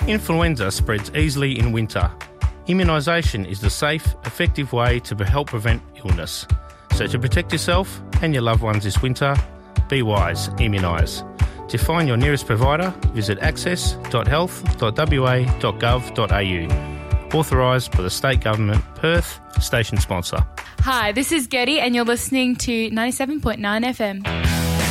Influenza spreads easily in winter. Immunisation is the safe, effective way to help prevent illness. So to protect yourself and your loved ones this winter, be wise, immunise. To find your nearest provider, visit access.health.wa.gov.au. Authorised by the State Government, Perth, station sponsor. Hi, this is Getty and you're listening to 97.9 FM.